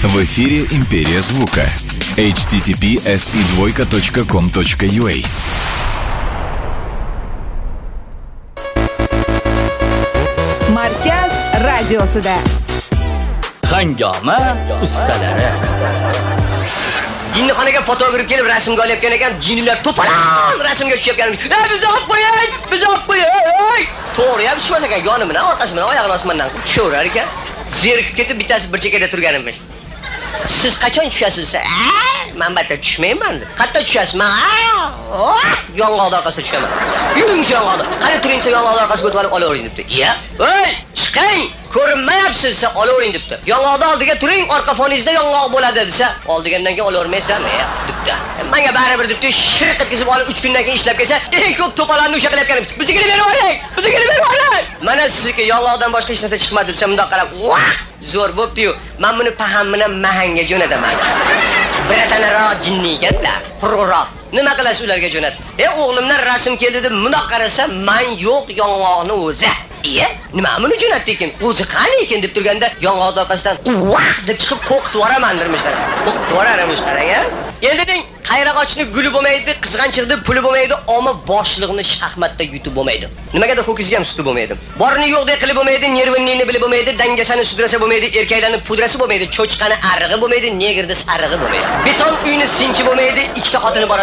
В эфире «Империя звука». https://com.ua. Markaz radiosida Hangoma ustalari. Jinnixonaga fotograf kelib rasmga olayotgan ekan, jinnilar to'polon rasmga tushayotgan. Bizni olib qo'ying, bizni olib qo'ying. To'g'ri ham tushmas ekan, yoni bilan, orqasi bilan oyog'ini osmondan tushaverar ekan. Zerikib ketib bittasi bir chekada turganimiz. Siz qachon tushasiz? Men batda tushmayman. Qayerda tushasiz? Men yong'oq orqasiga tushaman. Yuring yong'oq. Qani turingcha yong'oq orqasiga o'tib olavering debdi. Iya. Ey, chiqing. Ko'rinmayapsiz, olavering debdi. Yong'oqning oldiga turing, orqa foningizda yong'oq bo'ladi desa, oldigandan keyin olavermaysanmi? Debdi. Menga baribir debdi, shirq etkizib olib 3 kundan keyin ishlab kelsa, eng ko'p to'polonni o'sha qilyapganimiz. Bizga berib oling. Bizga berib oling. Mana sizniki yong'oqdan boshqa hech narsa chiqmadi desa, bundoq qarab, zo'r bo'pti-yu. Men buni paham bilan mahanga jo'nataman. Biratanaroq jinni ekanda, quruqroq. Nima qilasiz ularga jo'nat? O'g'limdan rasm keldi deb bundoq qarasa, men yo'q yong'oqni o'zi. Nima buni jo'natdi ekan? O'zi qani ekan deb turganda, yong'oq orqasidan deb chiqib qo'qitib yuboramandirmishlar. Qo'qitib yuboraramishlar, qarang-a. Endi deng, qayrag'ochni guli bo'lmaydi, qizg'anchiqni puli bo'lmaydi, ammo boshliqni shaxmatda yutib bo'lmaydi. Nimagadir ho'kizni ham suti bo'lmaydi. Borini yo'qdek qilib bo'lmaydi, nerviningni bilib bo'lmaydi, dangasani sudrasa bo'lmaydi, erkaklarni pudrasi bo'lmaydi, cho'chqani arig'i bo'lmaydi, negrni sarig'i bo'lmaydi. Beton uyni sinchi bo'lmaydi, ikkita xotini bor